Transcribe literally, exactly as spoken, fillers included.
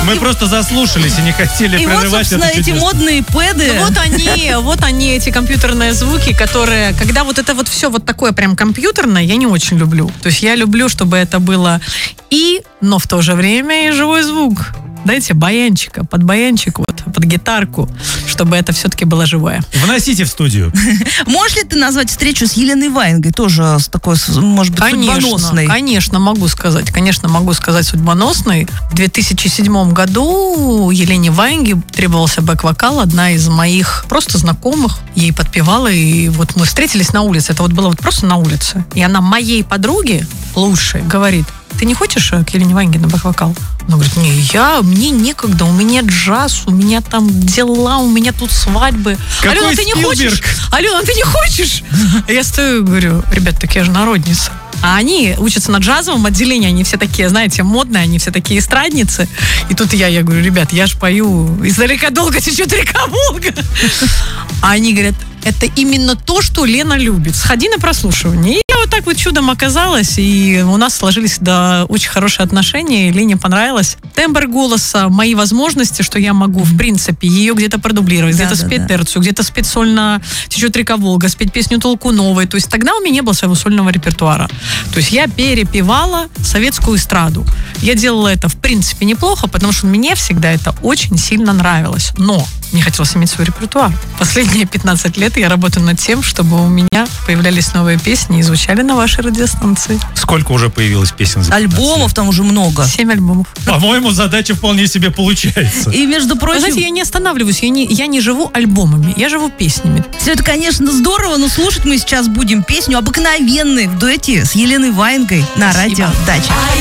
Мы просто заслушались и не хотели И вот, прерывать собственно, это эти чудесно. модные пэды. Вот они, вот они, эти компьютерные звуки, которые, когда вот это вот все вот такое прям компьютерное, я не очень люблю. То есть я люблю, чтобы это было и, но в то же время и живой звук. Дайте баянчика, под баянчик вот, под гитарку, чтобы это все-таки было живое. Вносите в студию. Можешь ли ты назвать встречу с Еленой Ваенгой тоже с такой, с, может быть, Конечно, судьбоносной? конечно, могу сказать. Конечно, могу сказать судьбоносной. В две тысячи седьмом году Елене Ваенге требовался бэк-вокал. Одна из моих просто знакомых ей подпевала. И вот мы встретились на улице. Это вот было вот просто на улице. И она моей подруге, лучшей, говорит: ты не хочешь к Елене Ваенге на бэк-вокал? Она говорит: не, я, мне некогда, у меня джаз, у меня там дела, у меня тут свадьбы. Какой Алена, ты не Спилберг? хочешь? Алена, ты не хочешь? Я стою и говорю: ребят, так я же народница. А они учатся на джазовом отделении, они все такие, знаете, модные, они все такие эстрадницы. И тут я, я говорю: ребят, я ж пою «Издалека долго течет река Волга». А они говорят: это именно то, что Лена любит. Сходи на прослушивание. И я вот так вот чудом оказалась, и у нас сложились да, очень хорошие отношения, и Лене понравилось. Тембр голоса, мои возможности, что я могу, в принципе, ее где-то продублировать, Да, где-то да, спеть да. терцию, где-то спеть сольно «Течет река Волга», спеть песню Толкуновой. То есть тогда у меня не было своего сольного репертуара. То есть я перепевала советскую эстраду. Я делала это, в принципе, неплохо, потому что мне всегда это очень сильно нравилось. Но мне хотелось иметь свой репертуар. Последние пятнадцать лет я работаю над тем, чтобы у меня появлялись новые песни и звучали на вашей радиостанции. Сколько уже появилось песен за пятнадцать Альбомов лет? там уже много. Семь альбомов. По-моему, задача вполне себе получается. И, между Вы прочим, знаете, я не останавливаюсь, я не, я не живу альбомами, я живу песнями. все это, конечно, здорово, но слушать мы сейчас будем песню «Обыкновенный» в дуэте с Еленой Ваенгой на Спасибо. радио «Дача».